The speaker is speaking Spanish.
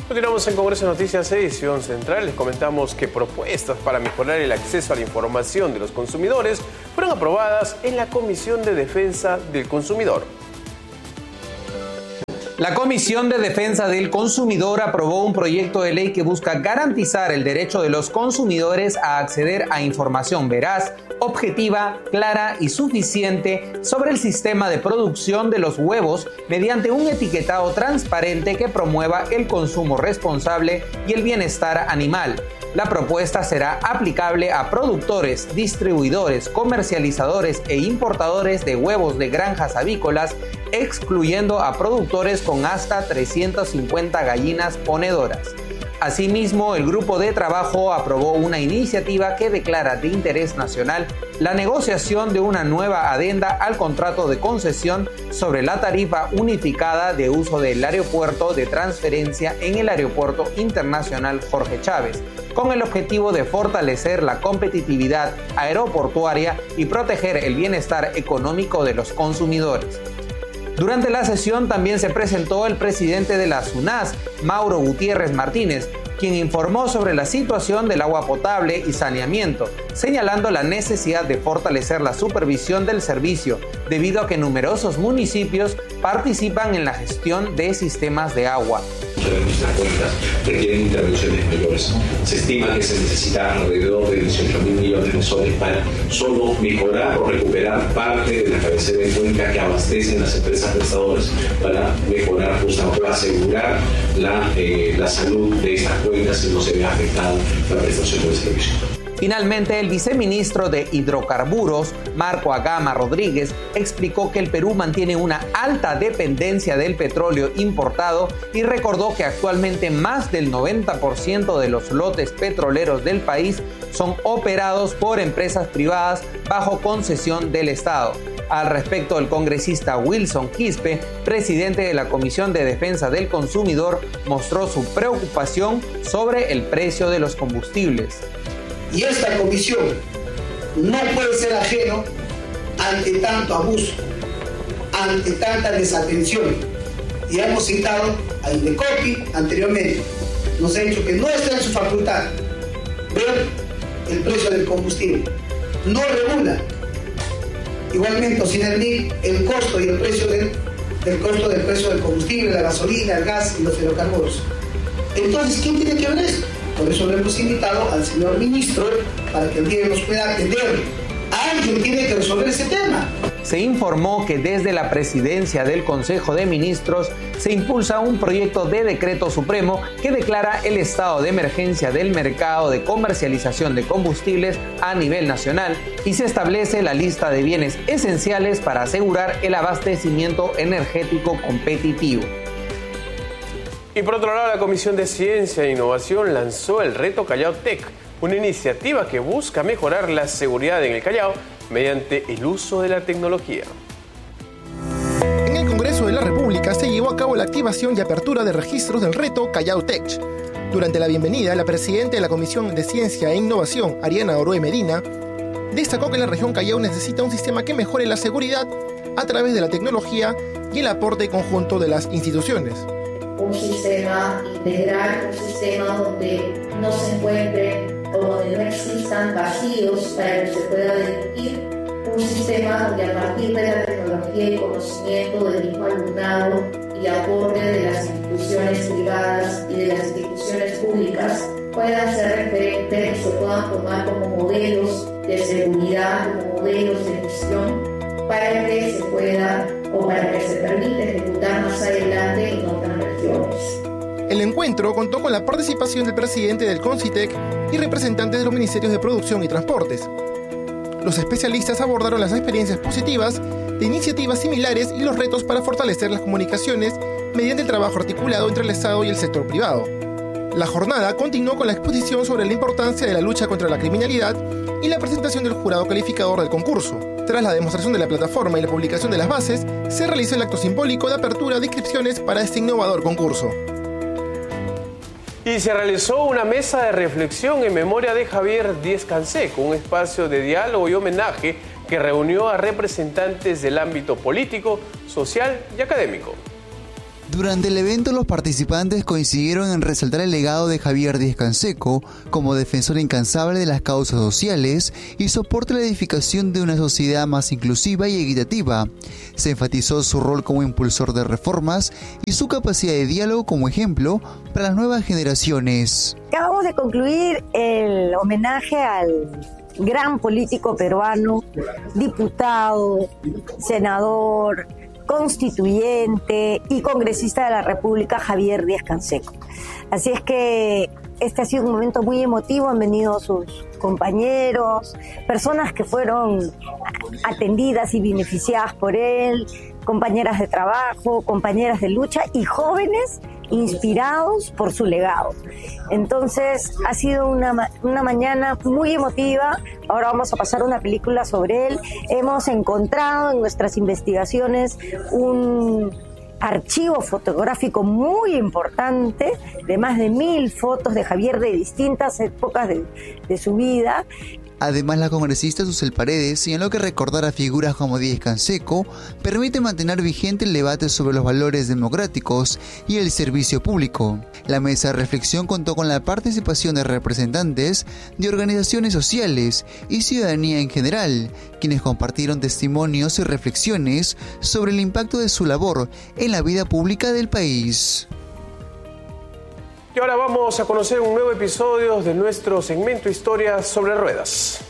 Continuamos en Congreso Noticias edición central. Les comentamos que propuestas para mejorar el acceso a la información de los consumidores fueron aprobadas en la Comisión de Defensa del Consumidor. La Comisión de Defensa del Consumidor aprobó un proyecto de ley que busca garantizar el derecho de los consumidores a acceder a información veraz, objetiva, clara y suficiente sobre el sistema de producción de los huevos mediante un etiquetado transparente que promueva el consumo responsable y el bienestar animal. La propuesta será aplicable a productores, distribuidores, comercializadores e importadores de huevos de granjas avícolas, excluyendo a productores con hasta 350 gallinas ponedoras. Asimismo, el grupo de trabajo aprobó una iniciativa que declara de interés nacional la negociación de una nueva adenda al contrato de concesión sobre la tarifa unificada de uso del aeropuerto de transferencia en el Aeropuerto Internacional Jorge Chávez, con el objetivo de fortalecer la competitividad aeroportuaria y proteger el bienestar económico de los consumidores. Durante la sesión también se presentó el presidente de la SUNAS, Mauro Gutiérrez Martínez, quien informó sobre la situación del agua potable y saneamiento, señalando la necesidad de fortalecer la supervisión del servicio, debido a que numerosos municipios participan en la gestión de sistemas de agua. Nuestras cuentas requieren intervenciones mayores. Se estima que se necesita alrededor de 18.000 millones de soles para solo mejorar o recuperar parte de la cabecera de cuenca que abastecen las empresas prestadoras para mejorar, justamente asegurar la salud de estas cuencas y no se vea afectada la prestación del servicio. Finalmente, el viceministro de Hidrocarburos, Marco Agama Rodríguez, explicó que el Perú mantiene una alta dependencia del petróleo importado y recordó que actualmente más del 90% de los lotes petroleros del país son operados por empresas privadas bajo concesión del Estado. Al respecto, el congresista Wilson Quispe, presidente de la Comisión de Defensa del Consumidor, mostró su preocupación sobre el precio de los combustibles. Y esta comisión no puede ser ajeno ante tanto abuso, ante tanta desatención. Ya hemos citado a Indecopi anteriormente. Nos ha dicho que no está en su facultad ver el precio del combustible. No regula. Igualmente, sin el costo y el precio del precio del combustible, la gasolina, el gas y los hidrocarburos. Entonces, ¿quién tiene que ver esto? Por eso le hemos invitado al señor ministro para que el día nos pueda atender. Alguien tiene que resolver ese tema. Se informó que desde la presidencia del Consejo de Ministros se impulsa un proyecto de decreto supremo que declara el estado de emergencia del mercado de comercialización de combustibles a nivel nacional y se establece la lista de bienes esenciales para asegurar el abastecimiento energético competitivo. Y por otro lado, la Comisión de Ciencia e Innovación lanzó el reto Callao Tech, una iniciativa que busca mejorar la seguridad en el Callao mediante el uso de la tecnología. En el Congreso de la República se llevó a cabo la activación y apertura de registros del reto Callao Tech. Durante la bienvenida, la presidenta de la Comisión de Ciencia e Innovación, Ariana Oroe Medina, destacó que la región Callao necesita un sistema que mejore la seguridad a través de la tecnología y el aporte conjunto de las instituciones. Un sistema integral, un sistema donde no se encuentre o donde no existan vacíos para que se pueda discutir, un sistema donde a partir de la tecnología y conocimiento del mismo alumnado y aporte de las instituciones privadas y de las instituciones públicas puedan ser referentes y se puedan tomar como modelos de seguridad, como modelos de gestión, para que se pueda o para que se permita ejecutar más adelante en otras regiones. El encuentro contó con la participación del presidente del CONCITEC y representantes de los ministerios de Producción y Transportes. Los especialistas abordaron las experiencias positivas de iniciativas similares y los retos para fortalecer las comunicaciones mediante el trabajo articulado entre el Estado y el sector privado. La jornada continuó con la exposición sobre la importancia de la lucha contra la criminalidad y la presentación del jurado calificador del concurso. Tras la demostración de la plataforma y la publicación de las bases, se realizó el acto simbólico de apertura de inscripciones para este innovador concurso. Y se realizó una mesa de reflexión en memoria de Javier Díez Canseco, un espacio de diálogo y homenaje que reunió a representantes del ámbito político, social y académico. Durante el evento, los participantes coincidieron en resaltar el legado de Javier Díaz-Canseco como defensor incansable de las causas sociales y soporte la edificación de una sociedad más inclusiva y equitativa. Se enfatizó su rol como impulsor de reformas y su capacidad de diálogo como ejemplo para las nuevas generaciones. Acabamos de concluir el homenaje al gran político peruano, diputado, senador, constituyente y congresista de la República, Javier Díaz-Canseco. Así es que este ha sido un momento muy emotivo, han venido sus compañeros, personas que fueron atendidas y beneficiadas por él, compañeras de trabajo, compañeras de lucha y jóvenes inspirados por su legado. Entonces ha sido una mañana muy emotiva. Ahora vamos a pasar una película sobre él. Hemos encontrado en nuestras investigaciones un archivo fotográfico muy importante de más de 1000 fotos de Javier de distintas épocas de su vida. Además, la congresista Susel Paredes señaló que recordar a figuras como Díaz-Canseco permite mantener vigente el debate sobre los valores democráticos y el servicio público. La mesa de reflexión contó con la participación de representantes de organizaciones sociales y ciudadanía en general, quienes compartieron testimonios y reflexiones sobre el impacto de su labor en la vida pública del país. Y ahora vamos a conocer un nuevo episodio de nuestro segmento Historias sobre Ruedas.